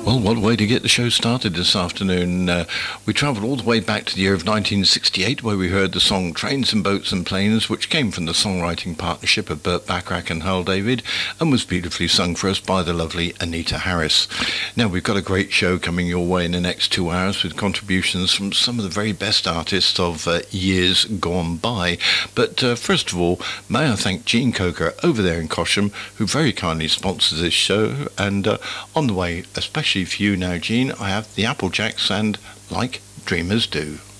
Well, what a way to get the show started this afternoon. We travelled all the way back to the year of 1968, where we heard the song Trains and Boats and Planes, which came from the songwriting partnership of Burt Bacharach and Hal David, and was beautifully sung for us by the lovely Anita Harris. Now, we've got a great show coming your way in the next 2 hours with contributions from some of the very best artists of years gone by. But first of all, may I thank Gene Coker over there in Cosham, who very kindly sponsors this show, and on the way, especially for you now, Gene, I have the Applejacks and Like Dreamers Do.